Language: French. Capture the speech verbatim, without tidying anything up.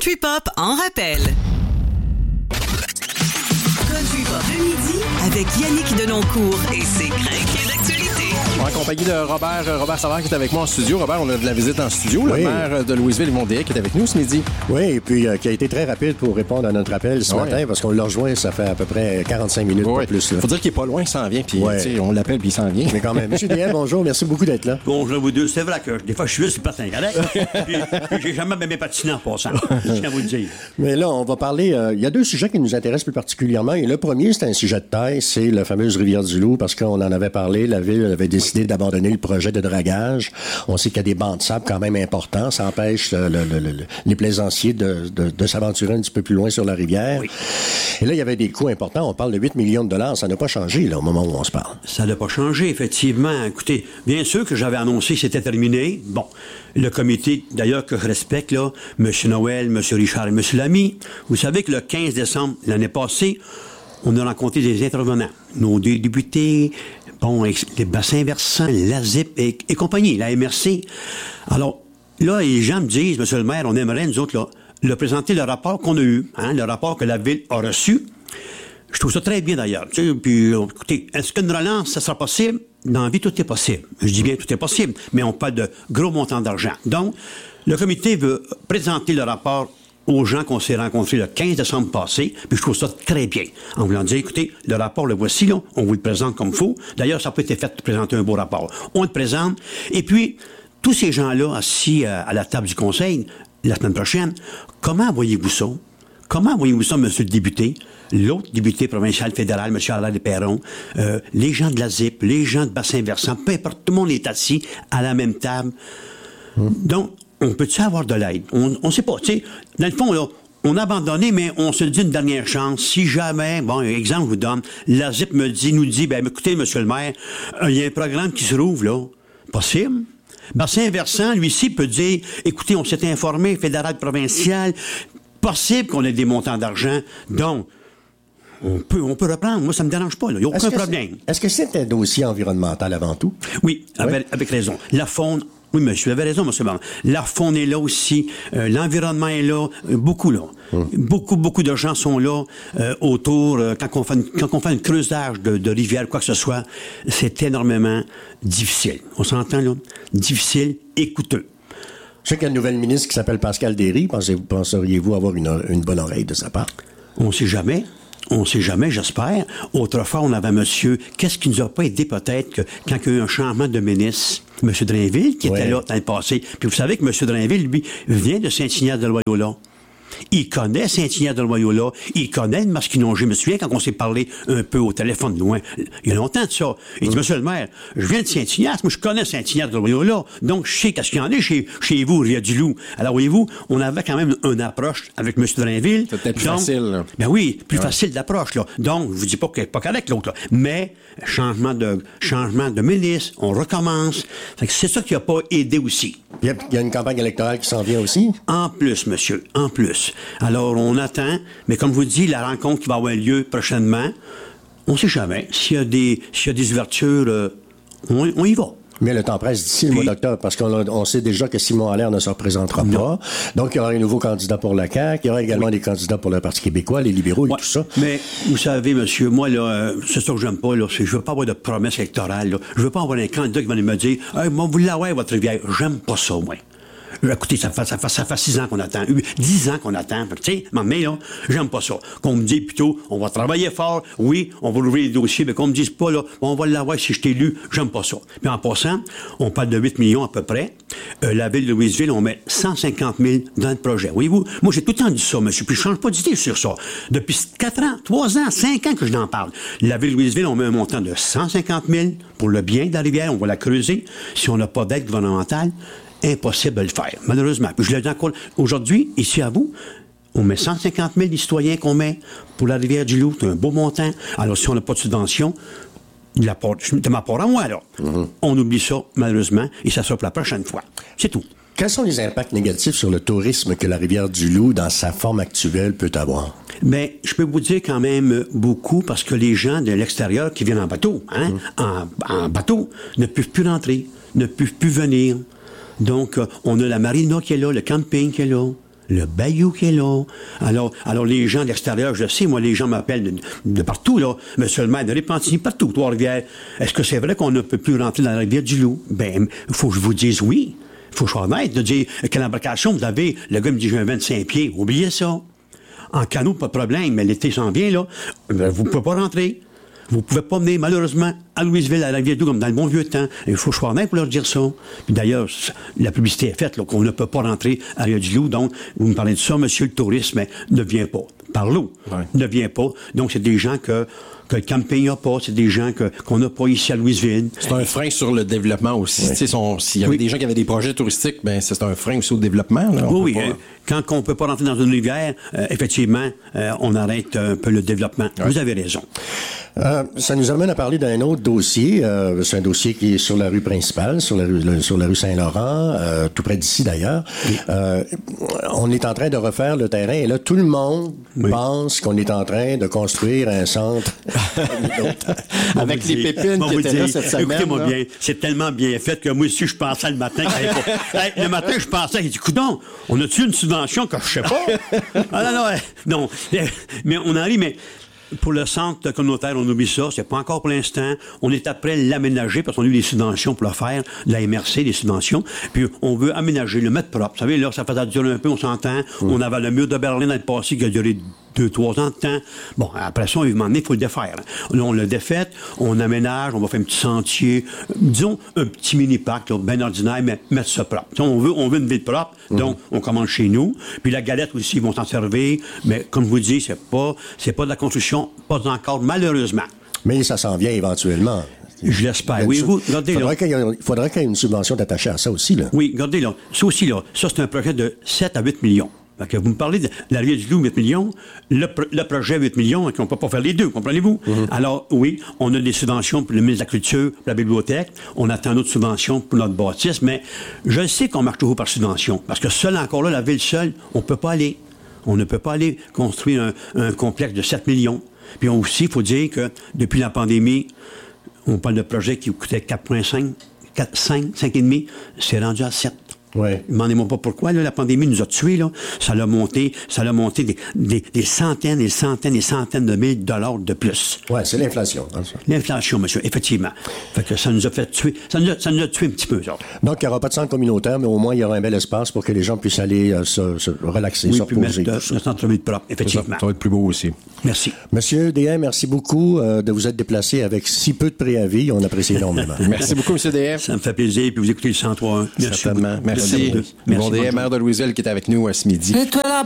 Country Pop en rappel. Country Pop le midi avec Yannick Denoncourt et ses crinqués d'actualité. En compagnie de Robert, Robert Savard qui est avec moi en studio. Robert, on a de la visite en studio. Oui. Le maire de Louisville, Yvon Dehaye, qui est avec nous ce midi. Oui, et puis euh, qui a été très rapide pour répondre à notre appel ce Oui. matin, parce qu'on l'a rejoint, ça fait à peu près quarante-cinq minutes, Oui. pas plus. Là. Faut dire qu'il est pas loin, il s'en vient, puis Ouais. tu sais, on l'appelle, puis il s'en vient. Mais quand même. Monsieur Dehaye, bonjour, merci beaucoup d'être là. Bonjour à vous deux. C'est vrai que des fois, je suis juste patin correct. puis, puis j'ai jamais bien patiné en passant. Je tiens à vous le dire. Mais là, on va parler... euh, il y a deux sujets qui nous intéressent plus particulièrement. Et le premier, c'est un sujet de taille, c'est la fameuse Rivière-du-Loup, parce qu'on en avait parlé. La Ville avait décidé d'abandonner le projet de dragage. On sait qu'il y a des bancs de sable quand même importants. Ça empêche euh, le, le, le, les plaisanciers de, de, de s'aventurer un petit peu plus loin sur la rivière. Oui. Et là, il y avait des coûts importants. On parle de huit millions de dollars. Ça n'a pas changé, là, au moment où on se parle. Ça n'a pas changé, effectivement. Écoutez, bien sûr que j'avais annoncé que c'était terminé. Bon, le comité, d'ailleurs, que je respecte, là, M. Noël, M. Richard et M. Lamy, vous savez que le quinze décembre l'année passée, on a rencontré des intervenants. Nos deux députés, bon, les bassins versants, la Z I P et, et compagnie, la M R C. Alors, là, les gens me disent, M. le maire, on aimerait, nous autres, là, leur présenter le rapport qu'on a eu, hein, le rapport que la Ville a reçu. Je trouve ça très bien, d'ailleurs. Tu sais, puis, écoutez, est-ce qu'une relance, ça sera possible? Dans la vie, tout est possible. Je dis bien tout est possible, mais on parle de gros montants d'argent. Donc, le comité veut présenter le rapport aux gens qu'on s'est rencontrés le quinze décembre passé, puis je trouve ça très bien. En voulant dire, écoutez, le rapport, le voici, là, on vous le présente comme il faut. D'ailleurs, ça n'a pas été fait de présenter un beau rapport. On le présente, et puis, tous ces gens-là, assis à, à la table du conseil, la semaine prochaine, comment voyez-vous ça? Comment voyez-vous ça, monsieur le député? L'autre député provincial fédéral, M. Alain Perron, euh, les gens de la Z I P, les gens de bassin versant, peu importe, tout le monde est assis à la même table. Hum. Donc, on peut-tu avoir de l'aide? On ne sait pas. Tu sais, dans le fond, là, on a abandonné, mais on se dit une dernière chance. Si jamais, bon, exemple, je vous donne, la Z I P me dit, nous dit, ben, écoutez, monsieur le maire, il euh, y a un programme qui se rouvre, là. Possible? Bassin versant, lui-ci, peut dire, écoutez, on s'est informé, fédéral, provincial, possible qu'on ait des montants d'argent. Donc, on peut, on peut reprendre. Moi, ça me dérange pas, là. Il n'y a aucun Est-ce que problème. c'est, est-ce que c'est un dossier environnemental avant tout? Oui, avec, avec raison. La faune, oui, monsieur, vous avez raison, monsieur Baron. La faune est là aussi, euh, l'environnement est là, euh, beaucoup là. Hum. Beaucoup, beaucoup de gens sont là euh, autour. Euh, quand on fait une, quand on fait un creusage de, de rivière, quoi que ce soit, c'est énormément difficile. On s'entend, là? Difficile et coûteux. Je sais qu'il y a une nouvelle ministre qui s'appelle Pascal Derry. Pensez-vous, penseriez-vous avoir une, une bonne oreille de sa part? On ne sait jamais. On ne sait jamais, j'espère. Autrefois, on avait un monsieur... Qu'est-ce qui nous a pas aidé, peut-être, que quand il y a eu un changement de ministre? M. Drainville, qui ouais. était là dans le passé. Puis vous savez que M. Drainville, lui, vient de Saint-Ignace-de-Loyola. Il connaît Saint-Ignace-de-Loyola. Il connaît le Masquinongé. Je me souviens quand on s'est parlé un peu au téléphone loin. Il y a longtemps de ça. Il dit, monsieur le maire, je viens de Saint-Ignace. Moi, je connais Saint-Ignace-de-Loyola. Donc, je sais qu'est-ce qu'il y en a chez, chez vous, Rivière-du-Loup. Alors, voyez-vous, on avait quand même une approche avec M. Drainville. C'était plus Donc, facile, là. Ben oui, plus ouais. facile d'approche, là. Donc, je vous dis pas qu'il n'est pas correct, l'autre, là. Mais, changement de, changement de ministre, on recommence. Fait que c'est ça qui n'a pas aidé aussi. Il y, a, il y a une campagne électorale qui s'en vient aussi? En plus, monsieur, en plus. Alors, on attend, mais comme je vous dis, la rencontre qui va avoir lieu prochainement, on ne sait jamais. S'il y a des, s'il y a des ouvertures, euh, on, on y va. Mais le temps presse d'ici le mois d'octobre, parce qu'on a, on sait déjà que Simon Allaire ne se représentera non. pas. Donc, il y aura un nouveau candidat pour la C A Q, il y aura également oui. des candidats pour le Parti québécois, les libéraux ouais. et tout ça. Mais, vous savez, monsieur, moi, là, euh, c'est ça que j'aime pas, là, c'est, je veux pas avoir de promesses électorales, là. Je veux pas avoir un candidat qui va me dire, hey, moi, vous l'avez, votre rivière. J'aime pas ça, moi. Écoutez, ça fait, ça fait, ça fait six ans qu'on attend, dix ans qu'on attend. Tu sais, mais là, j'aime pas ça. Qu'on me dise plutôt, on va travailler fort, oui, on va ouvrir les dossiers, mais qu'on me dise pas, là, on va l'avoir si je t'ai lu, j'aime pas ça. Puis en passant, on parle de huit millions à peu près. Euh, la ville de Louisville, on met cent cinquante mille dans le projet. Voyez-vous, moi, j'ai tout le temps dit ça, monsieur, puis je change pas d'idée sur ça. Depuis quatre ans, trois ans, cinq ans que je n'en parle. La ville de Louisville, on met un montant de cent cinquante mille pour le bien de la rivière, on va la creuser. Si on n'a pas d'aide gouvernementale, impossible de le faire, malheureusement. Puis je le dis encore, aujourd'hui, ici à vous, on met cent cinquante mille citoyens qu'on met pour la Rivière-du-Loup, c'est un beau montant. Alors, si on n'a pas de subvention, de, la part, de ma part à moi, alors, mm-hmm. on oublie ça, malheureusement, et ça sera pour la prochaine fois. C'est tout. Quels sont les impacts négatifs sur le tourisme que la Rivière-du-Loup, dans sa forme actuelle, peut avoir? Bien, je peux vous dire quand même beaucoup, parce que les gens de l'extérieur qui viennent en bateau, hein, mm. en, en bateau, ne peuvent plus rentrer, ne peuvent plus venir. Donc, euh, on a la marina qui est là, le camping qui est là. Le bayou qui est là. Alors, alors les gens de l'extérieur, je sais, moi, les gens m'appellent de, de partout, là. Monsieur le maire de Repentigny, partout, Trois-Rivières. Est-ce que c'est vrai qu'on ne peut plus rentrer dans la rivière du Loup? Ben, il faut que je vous dise oui. Il faut que je sois honnête de dire quelle embarcation vous avez. Le gars me dit, j'ai un vingt-cinq pieds. Oubliez ça. En canot, pas de problème, mais l'été s'en vient, là. Vous ne pouvez pas rentrer. Vous ne pouvez pas venir, malheureusement, à Louisville, à la Rivière-du-Loup, comme dans le bon vieux temps. Il faut que je sois honnête pour leur dire ça. Puis d'ailleurs, la publicité est faite, là, qu'on ne peut pas rentrer à la Rivière-du-Loup. Donc, vous me parlez de ça, monsieur le tourisme, mais ne vient pas. Par l'eau. Ouais. Ne vient pas. Donc, c'est des gens que, que le camping n'a pas. C'est des gens que, qu'on n'a pas ici à Louisville. C'est un frein sur le développement aussi. Ouais. Son, s'il y avait oui. des gens qui avaient des projets touristiques, ben c'est un frein aussi au développement. Là. On oui, oui. Pas... Euh, quand on ne peut pas rentrer dans une rivière, euh, effectivement, euh, on arrête un peu le développement. Ouais. Vous avez raison. Euh, ça nous amène à parler d'un autre dossier. Euh, c'est un dossier qui est sur la rue principale, sur la rue, le, sur la rue Saint-Laurent, euh, tout près d'ici d'ailleurs. Oui. Euh, on est en train de refaire le terrain et là, tout le monde oui. pense qu'on est en train de construire un centre. Avec les pépines bon, qui étaient là cette semaine. Écoutez-moi là. bien, c'est tellement bien fait que moi aussi, je pensais le matin. hey, le matin, je pensais, il dit, coudonc, on a-tu une subvention que je sais pas? ah non, non, non. Mais on arrive, mais... Pour le centre communautaire, on oublie ça. C'est pas encore pour l'instant. On est après l'aménager parce qu'on a eu des subventions pour le faire, de la M R C, des subventions. Puis on veut aménager, le mettre propre. Vous savez, là, ça faisait durer un peu, on s'entend. Mmh. On avait le mur de Berlin dans le passé qui a duré deux, trois ans de temps. Bon, après ça, évidemment, il faut le défaire. Là, on l'a défait, on aménage, on va faire un petit sentier, disons, un petit mini-parc, là, bien ordinaire, mais mettre ça propre. T'sais, on veut, on veut une ville propre, mmh. donc on commence chez nous. Puis la galette aussi, ils vont s'en servir. Mais comme je vous dis, c'est pas, c'est pas de la construction, pas encore, malheureusement. Mais ça s'en vient éventuellement. Je l'espère. Oui, vous, regardez faudrait là. Qu'il y ait, il faudrait qu'il y ait une subvention attachée à ça aussi, là. Oui, regardez là. Ça aussi, là. Ça, c'est un projet de sept à huit millions. Fait que vous me parlez de la Rivière-du-Loup, huit millions. Le, le projet, huit millions, on ne peut pas faire les deux, comprenez-vous? Mm-hmm. Alors, oui, on a des subventions pour le ministre de la Culture, pour la bibliothèque. On attend d'autres subventions pour notre bâtisse, mais je sais qu'on marche toujours par subvention. Parce que seul, encore là, la ville seule, on ne peut pas aller. On ne peut pas aller construire un, un complexe de sept millions. Puis aussi, il faut dire que depuis la pandémie, on parle de projets qui coûtaient quatre virgule cinq, quatre, cinq, cinq virgule cinq, c'est rendu à sept. Ouais. Demandez-moi pas pourquoi, là, la pandémie nous a tués, là. Ça l'a monté, ça l'a monté des, des, des centaines et centaines et centaines de milliers de dollars de plus. Ouais, c'est l'inflation. Hein, ça. L'inflation, monsieur, effectivement. Fait que ça nous a fait tuer, ça nous a, ça nous a tué un petit peu, ça. Donc, il n'y aura pas de centre communautaire, mais au moins, il y aura un bel espace pour que les gens puissent aller euh, se, se relaxer, oui, se reposer. Oui, puis mettre le centre-ville propre, effectivement. Ça, ça va être plus beau aussi. Merci. Monsieur Deshaies, merci beaucoup euh, de vous être déplacé avec si peu de préavis. On apprécie énormément. Merci beaucoup, monsieur Deshaies. Ça me fait plaisir, puis vous écoutez le cent trois. Merci. Certainement. Merci. Merci. Bon Deshaies, maire de Louisville, qui est avec nous euh, ce midi.